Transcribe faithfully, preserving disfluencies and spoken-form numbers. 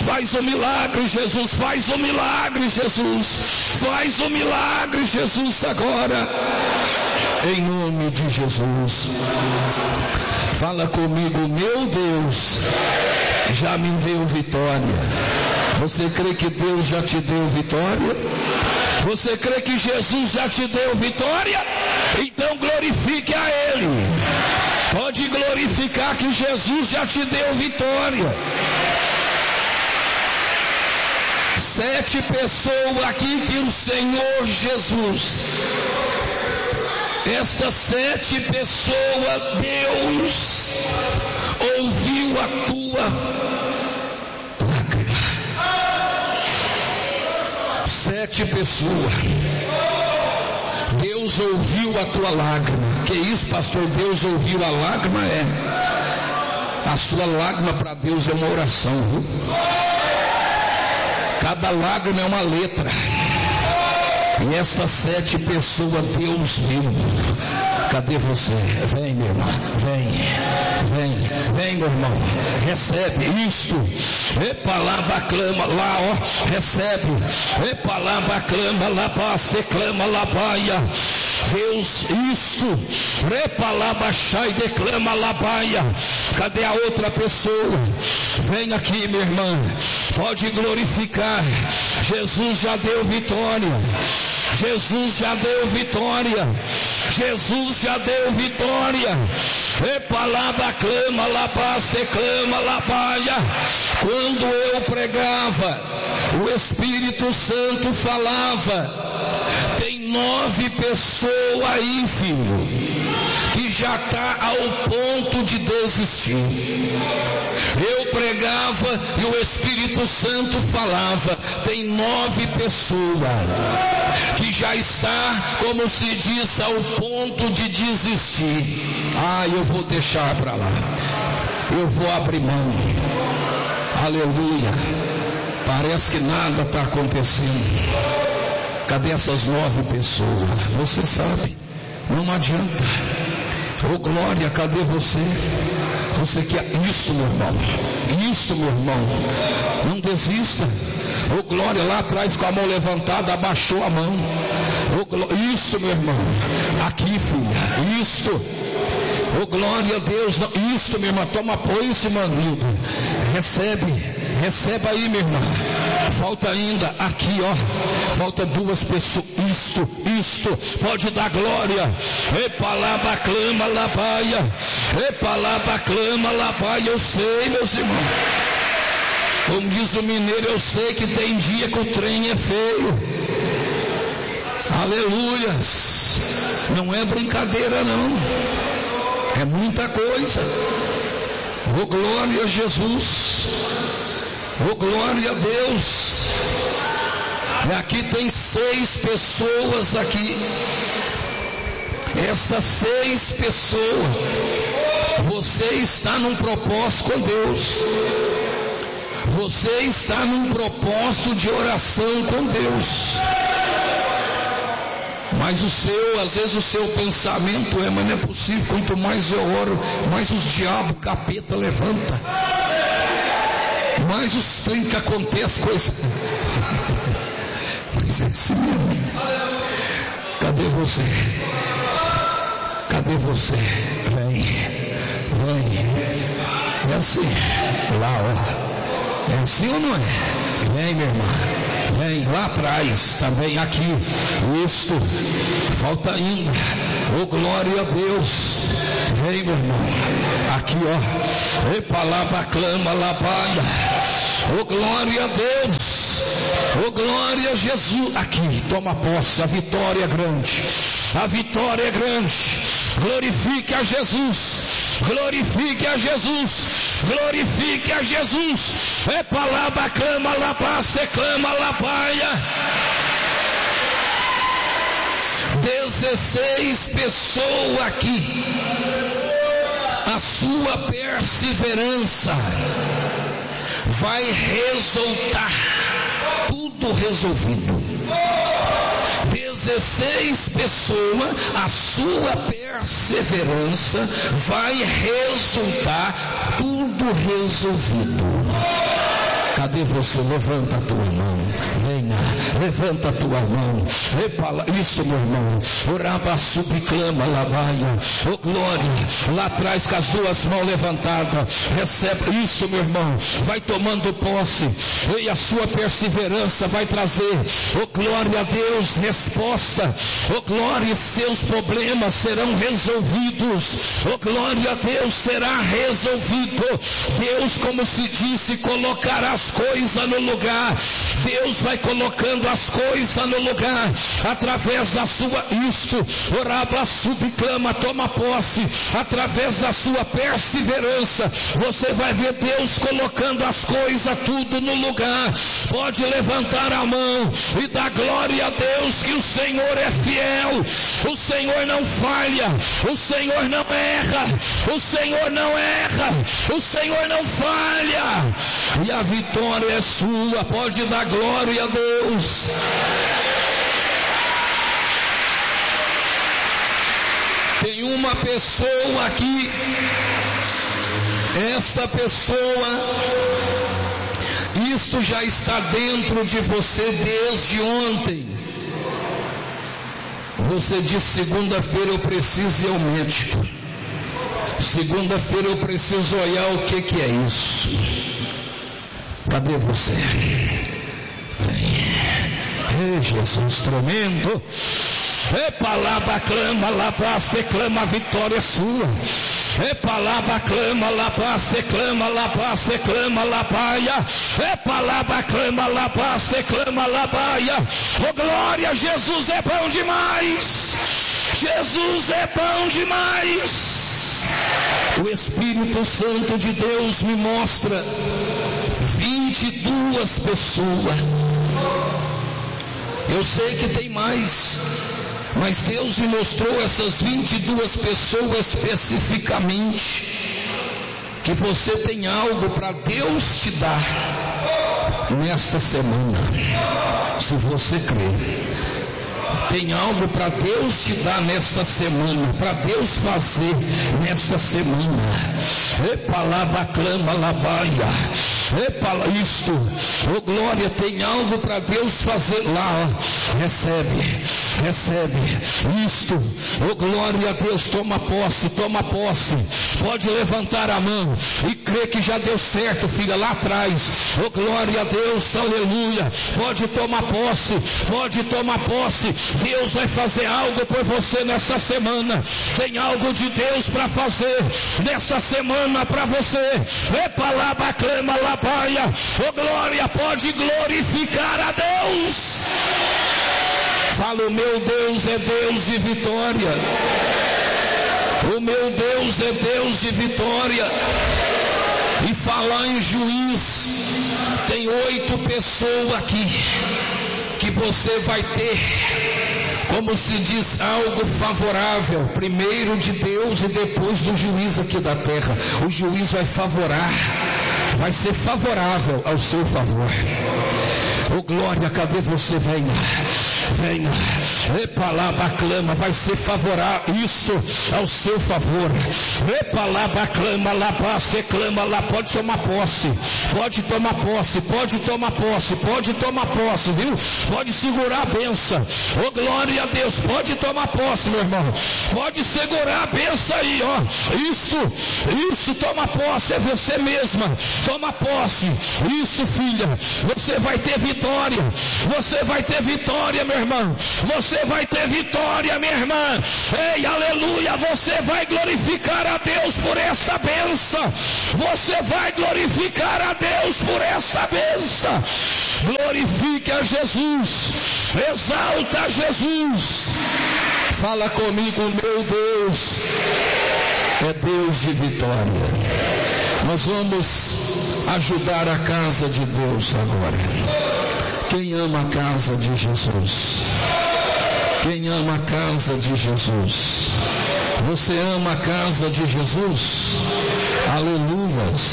Faz o milagre, Jesus. Faz o milagre, Jesus. Faz o milagre, Jesus, agora. Em nome de Jesus. Fala comigo, meu Deus já me deu vitória. Você crê que Deus já te deu vitória? Você crê que Jesus já te deu vitória? Então glorifique a Ele. Pode glorificar que Jesus já te deu vitória. Sete pessoas aqui que o Senhor Jesus, estas sete pessoas, Deus ouviu a tua lágrima. Sete pessoas, Deus ouviu a tua lágrima. Que isso, pastor? Deus ouviu a lágrima? É. A sua lágrima para Deus é uma oração, viu? Cada lágrima é uma letra. E essas sete pessoas Deus viu. Cadê você? Vem, meu irmão. Vem. Vem. Vem, meu irmão. Recebe isso. Epa lá, baclama lá, ó. Recebe. Epa lá, baclama lá, passe, clama lá, baia. Deus, isso. Epa lá, baixai, declama lá, baia. Cadê a outra pessoa? Vem aqui, minha irmã. Pode glorificar. Jesus já deu vitória. Jesus já deu vitória. Jesus já deu vitória. Epa lá, clama lá, passe, clama lá, baia. Quando eu pregava, o Espírito Santo falava. Tem nove pessoas aí, filho, que já está ao ponto de desistir. Eu pregava e o Espírito Santo falava. Tem nove pessoas que já está, como se diz, ao ponto de desistir. Ah, eu vou deixar para lá. Eu vou abrir mão. Aleluia. Parece que nada está acontecendo. Cadê essas nove pessoas? Você sabe, não adianta. Ô glória, cadê você? Você quer isso, meu irmão? Isso, meu irmão. Não desista. Ô glória, lá atrás com a mão levantada, abaixou a mão. Ô glória, isso, meu irmão. Aqui, filha, isso. Ô glória a Deus. Isso, meu irmão. Toma apoio, esse manido. Recebe. Receba aí, minha irmã. Falta ainda aqui, ó. Falta duas pessoas. Isso, isso. Pode dar glória. Epa lá, baclama, lá, baia. Epa lá, baclama, lá, baia. Eu sei, meus irmãos. Como diz o mineiro, eu sei que tem dia que o trem é feio. Aleluias. Não é brincadeira, não. É muita coisa. Oh, glória a Jesus. Oh, glória a Deus. E aqui tem seis pessoas aqui. Essas seis pessoas, você está num propósito com Deus. Você está num propósito de oração com Deus. Mas o seu, às vezes o seu pensamento é, mas não é possível, quanto mais eu oro, mais os diabos, capeta levanta. Mais os trem que acontece coisa. Mas é assim mesmo. Cadê você? Cadê você? Vem, vem. É assim. Lá, ó. É assim ou não é? Vem, minha irmã. Vem lá atrás, também aqui. Isso. Falta ainda. Oh, glória a Deus. Vem, meu irmão. Aqui, ó. Epa lá, baclama, lá, baia. Oh, glória a Deus. Oh, glória a Jesus. Aqui, toma posse. A vitória é grande. A vitória é grande. Glorifique a Jesus. Glorifique a Jesus. Glorifique a Jesus. Epa lá, baclama, lá, passe, clama, lá, baia. Dezesseis pessoas aqui. A sua perseverança vai resultar tudo resolvido. Dezesseis pessoas, a sua perseverança vai resultar tudo resolvido. Cadê você? Levanta a tua mão. Venha, levanta a tua mão. Isso, meu irmão. Oraba, subclama, labaia. Oh, glória. Lá atrás com as duas mãos levantadas. Recebe isso, meu irmão. Vai tomando posse. E a sua perseverança vai trazer, oh glória a Deus, resposta. Oh glória, seus problemas serão resolvidos. Oh glória a Deus, será resolvido. Deus, como se disse, colocará as coisas no lugar. Deus vai colocando as coisas no lugar através da sua isto. Oraba, subclama, toma posse. Através da sua perseverança, você vai ver Deus colocando as coisas tudo no lugar. Pode levantar a mão e dar glória a Deus, que o Senhor é fiel. O Senhor não falha, o Senhor não erra, o Senhor não erra, o Senhor não falha, e a vitória é sua. Pode dar glória a Deus. Tem uma pessoa aqui, essa pessoa, isto já está dentro de você desde ontem. Você diz: segunda-feira eu preciso ir ao médico, segunda-feira eu preciso olhar o que que é isso. Cadê você? Vem. Ei, Jesus tremendo. Epa, laba, clama, laba, se clama, a vitória é sua. Epa, laba, clama, laba, se clama, laba, se clama, labaia. Epa, laba, clama, laba, se clama, labaia. Oh glória, Jesus é bom demais. Jesus é bom demais. O Espírito Santo de Deus me mostra vinte e duas pessoas. Eu sei que tem mais, mas Deus me mostrou essas vinte e duas pessoas especificamente, que você tem algo para Deus te dar nesta semana, se você crer. Tem algo para Deus te dar nesta semana, para Deus fazer nesta semana. Epa, laba, clama, labaia. Epa, isto, oh glória, tem algo para Deus fazer lá, ó. Recebe, recebe, isto, oh glória a Deus, toma posse, toma posse. Pode levantar a mão e crer que já deu certo, filha, lá atrás. Oh glória a Deus, aleluia. Pode tomar posse, pode tomar posse. Deus vai fazer algo por você nessa semana. Tem algo de Deus para fazer nessa semana para você. Epa, laba, clama, labaia. Oh glória, pode glorificar a Deus. Fala: o meu Deus é Deus de vitória. O meu Deus é Deus de vitória. E falar em juiz, tem oito pessoas aqui que você vai ter, como se diz, algo favorável, primeiro de Deus e depois do juiz aqui da terra. O juiz vai favorar, vai ser favorável ao seu favor. Oh glória, cadê você? Venha, venha. Epa, laba, clama, vai ser favorável isso ao seu favor. Epa, laba, clama, laba, se clama lá. Pode tomar posse, pode tomar posse, pode tomar posse, pode tomar posse, viu? Pode segurar a benção. Oh glória a Deus, pode tomar posse, meu irmão. Pode segurar a benção aí, ó. Isso, isso, toma posse, é você mesma. Toma posse. Isso, filha, você vai ter vitória. Você vai ter vitória, meu irmão. Você vai ter vitória, minha irmã. Ei, aleluia. Você vai glorificar a Deus por essa benção. Você vai glorificar a Deus por essa benção. Glorifique a Jesus. Exalta a Jesus. Fala comigo: meu Deus é Deus de vitória. Nós vamos ajudar a casa de Deus agora. Quem ama a casa de Jesus? Quem ama a casa de Jesus? Você ama a casa de Jesus? Aleluia.